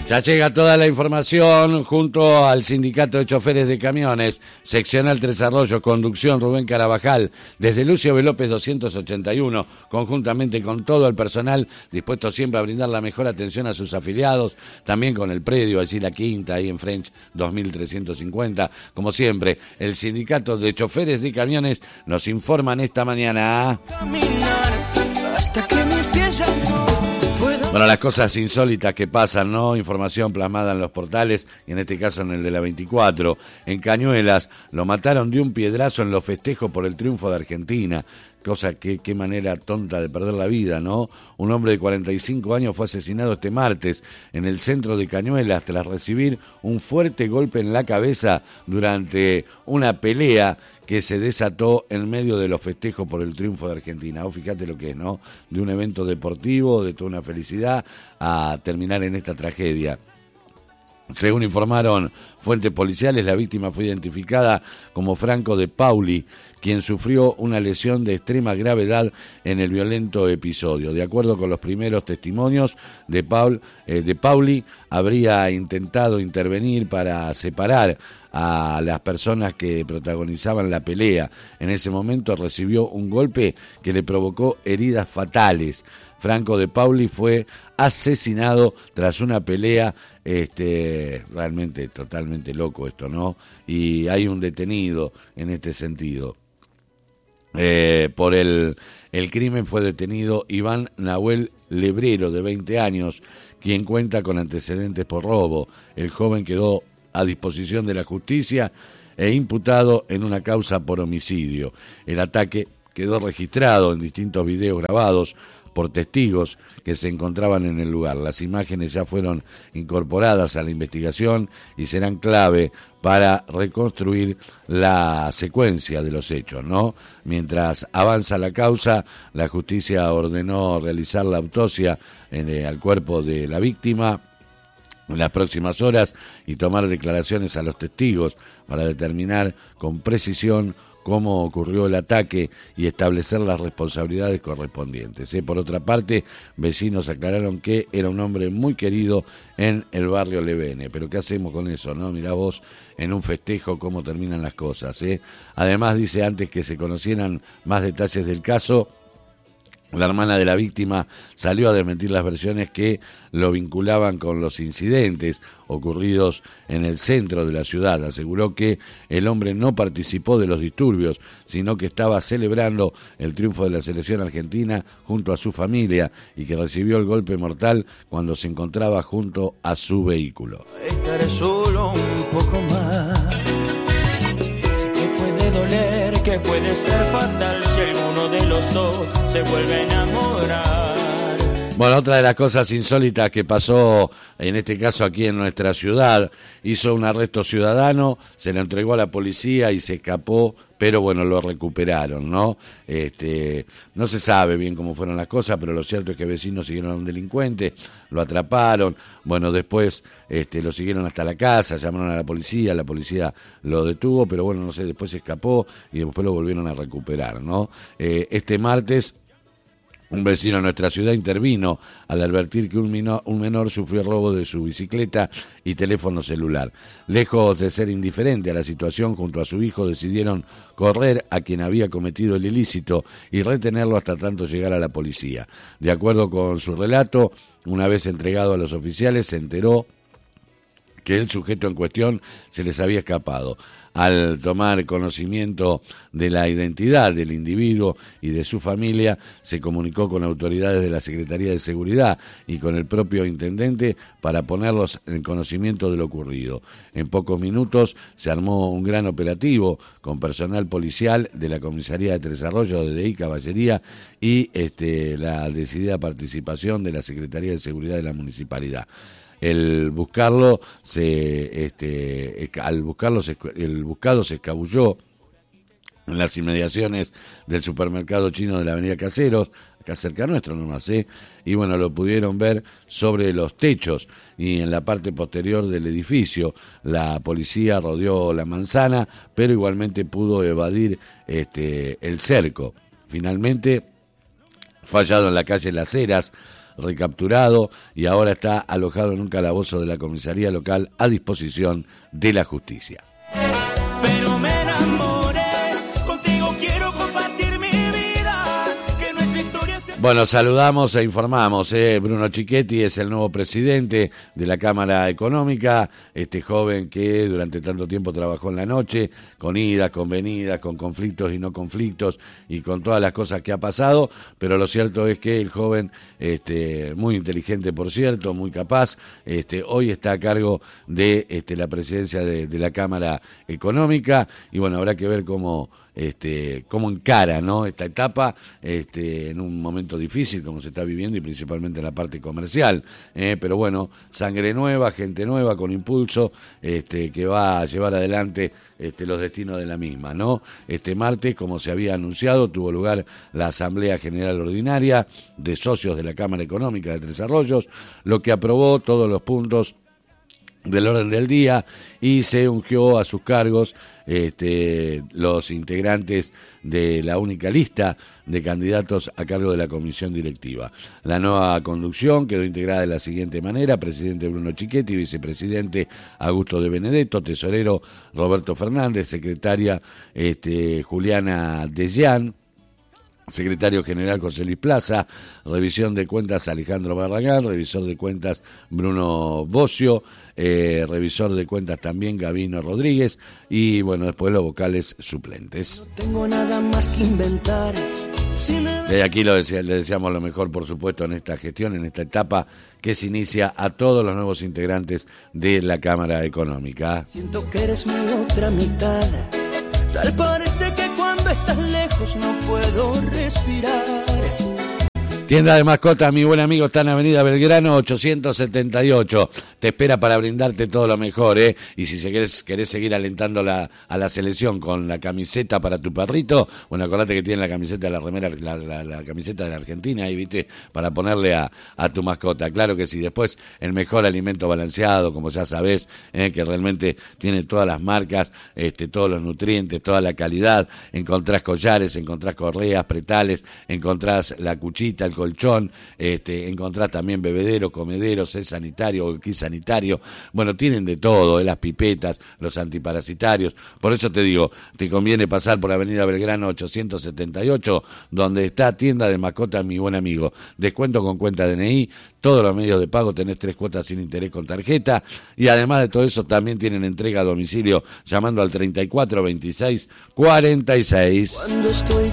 Ya llega toda la información junto al Sindicato de Choferes de Camiones, Seccional Tres Arroyos, Conducción Rubén Carabajal, desde Lucio B. López 281, conjuntamente con todo el personal, dispuesto siempre a brindar la mejor atención a sus afiliados, también con el predio, allí la quinta, ahí en French 2350. Como siempre, el Sindicato de Choferes de Camiones nos informan esta mañana. Bueno, las cosas insólitas que pasan, ¿no? Información plasmada en los portales, y en este caso en el de la 24. En Cañuelas lo mataron de un piedrazo en los festejos por el triunfo de Argentina. Cosa que, qué manera tonta de perder la vida, ¿no? Un hombre de 45 años fue asesinado este martes en el centro de Cañuelas tras recibir un fuerte golpe en la cabeza durante una pelea que se desató en medio de los festejos por el triunfo de Argentina. Fíjate lo que es, ¿no? De un evento deportivo, de toda una felicidad, a terminar en esta tragedia. Según informaron fuentes policiales, la víctima fue identificada como Franco de Pauli, quien sufrió una lesión de extrema gravedad en el violento episodio. De acuerdo con los primeros testimonios, de Pauli habría intentado intervenir para separar a las personas que protagonizaban la pelea. En ese momento recibió un golpe que le provocó heridas fatales. Franco de Pauli fue asesinado tras una pelea, realmente totalmente loco esto, ¿no? Y hay un detenido en este sentido. Por el crimen fue detenido Iván Nahuel Lebrero, de 20 años, quien cuenta con antecedentes por robo. El joven quedó a disposición de la justicia e imputado en una causa por homicidio. El ataque quedó registrado en distintos videos grabados por testigos que se encontraban en el lugar. Las imágenes ya fueron incorporadas a la investigación y serán clave para reconstruir la secuencia de los hechos, ¿no? Mientras avanza la causa, la justicia ordenó realizar la autopsia al cuerpo de la víctima en las próximas horas y tomar declaraciones a los testigos para determinar con precisión cómo ocurrió el ataque y establecer las responsabilidades correspondientes. Por otra parte, vecinos aclararon que era un hombre muy querido en el barrio Levene. Pero ¿qué hacemos con eso, no? Mirá vos, en un festejo, cómo terminan las cosas, Además, dice, antes que se conocieran más detalles del caso, la hermana de la víctima salió a desmentir las versiones que lo vinculaban con los incidentes ocurridos en el centro de la ciudad. Aseguró que el hombre no participó de los disturbios, sino que estaba celebrando el triunfo de la selección argentina junto a su familia y que recibió el golpe mortal cuando se encontraba junto a su vehículo. Estaré solo un poco más. Sé que puede doler, que puede ser fatal si alguno de los dos se vuelve a enamorar. Bueno, otra de las cosas insólitas que pasó, en este caso aquí en nuestra ciudad, hizo un arresto ciudadano, se lo entregó a la policía y se escapó, pero bueno, lo recuperaron, ¿no? No se sabe bien cómo fueron las cosas, pero lo cierto es que vecinos siguieron a un delincuente, lo atraparon, bueno, después lo siguieron hasta la casa, llamaron a la policía lo detuvo, pero bueno, no sé, después se escapó y después lo volvieron a recuperar, ¿no? Este martes, un vecino de nuestra ciudad intervino al advertir que un menor sufrió robo de su bicicleta y teléfono celular. Lejos de ser indiferente a la situación, junto a su hijo decidieron correr a quien había cometido el ilícito y retenerlo hasta tanto llegara la policía. De acuerdo con su relato, una vez entregado a los oficiales, se enteró que el sujeto en cuestión se les había escapado. Al tomar conocimiento de la identidad del individuo y de su familia, se comunicó con autoridades de la Secretaría de Seguridad y con el propio intendente para ponerlos en conocimiento de lo ocurrido. En pocos minutos se armó un gran operativo con personal policial de la Comisaría de Tres Arroyos, de DI, Caballería y la decidida participación de la Secretaría de Seguridad de la Municipalidad. El buscado se escabulló en las inmediaciones del supermercado chino de la avenida Caseros, acá cerca nuestro nomás, y bueno, lo pudieron ver sobre los techos y en la parte posterior del edificio. La policía rodeó la manzana, pero igualmente pudo evadir el cerco. Finalmente, fallado en la calle Las Heras, recapturado y ahora está alojado en un calabozo de la comisaría local a disposición de la justicia. Pero me enamoré, contigo quiero compartir mi vida, que nuestra historia se... Bueno, saludamos e informamos, Bruno Cicchetti es el nuevo presidente de la Cámara Económica, este joven que durante tanto tiempo trabajó en la noche, con idas, con venidas, con conflictos y no conflictos, y con todas las cosas que ha pasado, pero lo cierto es que el joven, muy inteligente por cierto, muy capaz, hoy está a cargo de la presidencia de la Cámara Económica, y bueno, habrá que ver cómo encara, ¿no?, esta etapa, en un momento difícil como se está viviendo y principalmente en la parte comercial, pero bueno, sangre nueva, gente nueva con impulso, que va a llevar adelante los destinos de la misma, ¿no? Este martes, como se había anunciado, tuvo lugar la Asamblea General Ordinaria de socios de la Cámara Económica de Tres Arroyos, lo que aprobó todos los puntos del orden del día y se ungió a sus cargos los integrantes de la única lista de candidatos a cargo de la comisión directiva. La nueva conducción quedó integrada de la siguiente manera: presidente Bruno Cicchetti, vicepresidente Augusto de Benedetto, tesorero Roberto Fernández, secretaria Juliana Dejian, secretario general José Luis Plaza, revisión de cuentas Alejandro Barragán, revisor de cuentas Bruno Bocio, revisor de cuentas también Gabino Rodríguez, y bueno, después los vocales suplentes. No tengo nada más que inventar. Desde aquí le deseamos lo mejor, por supuesto, en esta gestión, en esta etapa que se inicia, a todos los nuevos integrantes de la Cámara Económica. Siento que eres mi otra mitad. Tal parece que cuando estás lejos no puedo respirar. Tienda de mascotas, mi buen amigo, está en Avenida Belgrano 878. Te espera para brindarte todo lo mejor, ¿eh? Y si querés seguir alentando a la selección con la camiseta para tu perrito, bueno, acordate que tiene la camiseta de la remera, la camiseta de la Argentina, ahí, viste, para ponerle a tu mascota. Claro que sí. Después, el mejor alimento balanceado, como ya sabés, que realmente tiene todas las marcas, todos los nutrientes, toda la calidad. Encontrás collares, encontrás correas, pretales, encontrás la cuchita, el colchón, encontrás también bebederos, comederos, el sanitario, el kit sanitario, bueno, tienen de todo, las pipetas, los antiparasitarios. Por eso te digo, te conviene pasar por Avenida Belgrano 878, donde está Tienda de Mascotas, mi buen amigo. Descuento con cuenta DNI, todos los medios de pago, tenés 3 cuotas sin interés con tarjeta, y además de todo eso también tienen entrega a domicilio llamando al 34 26 46. Cuando estoy